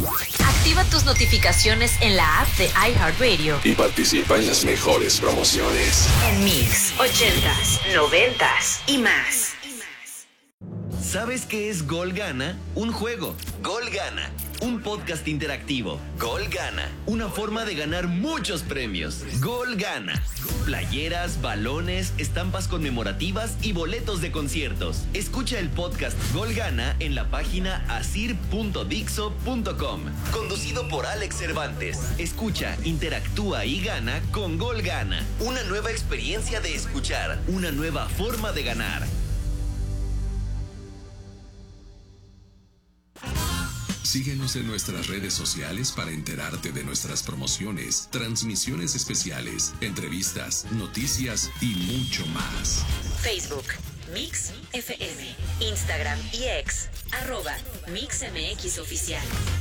Activa tus notificaciones en la app de iHeartRadio y participa en las mejores promociones. En Mix 80s, 90s y más. ¿Sabes qué es Gol Gana? Un juego. Gol Gana. Un podcast interactivo. Gol Gana. Una forma de ganar muchos premios. Gol Gana. Playeras, balones, estampas conmemorativas y boletos de conciertos. Escucha el podcast Gol Gana en la página asir.dixo.com. Conducido por Alex Cervantes. Escucha, interactúa y gana con Gol Gana. Una nueva experiencia de escuchar. Una nueva forma de ganar. Síguenos en nuestras redes sociales para enterarte de nuestras promociones, transmisiones especiales, entrevistas, noticias y mucho más. Facebook, Mix FM, Instagram y X, @MixMX Oficial.